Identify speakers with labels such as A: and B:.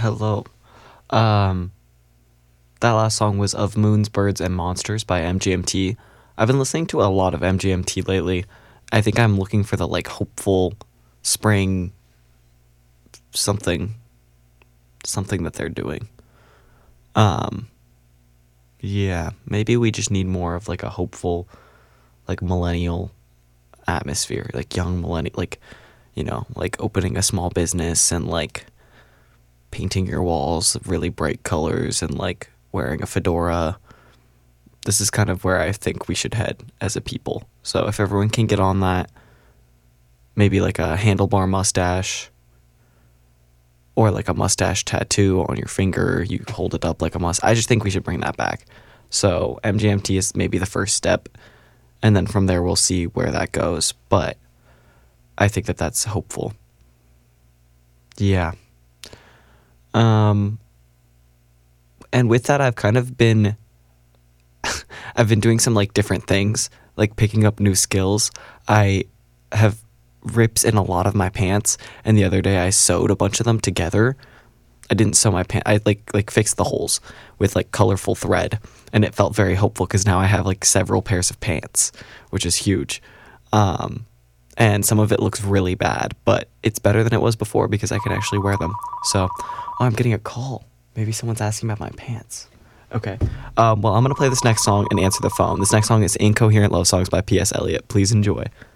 A: Hello. Um, that last song was Of Moons, Birds, and Monsters by MGMT. I've been listening to a lot of MGMT lately. I think I'm looking for the hopeful spring something something that they're doing. Um, yeah, maybe we just need more of a hopeful millennial atmosphere, young millennial, opening a small business and painting your walls really bright colors and wearing a fedora. This is kind of where I think we should head as a people. So if everyone can get on that, maybe a handlebar mustache or a mustache tattoo on your finger, you hold it up like a mustache. I just think we should bring that back. So MGMT is maybe the first step, and then from there we'll see where that goes. But I think that that's hopeful. Yeah. And with that, I've kind of been I've been doing some different things, picking up new skills. I have rips in a lot of my pants, and the other day I sewed a bunch of them together. I didn't sew my pants. I fixed the holes with colorful thread, and it felt very hopeful because now I have several pairs of pants, which is huge. And some of it looks really bad, but it's better than it was before because I can actually wear them. So, I'm getting a call. Maybe someone's asking about my pants. Okay. Well, I'm going to play this next song and answer the phone. This next song is Incoherent Love Songs by P.S. Eliot. Please enjoy.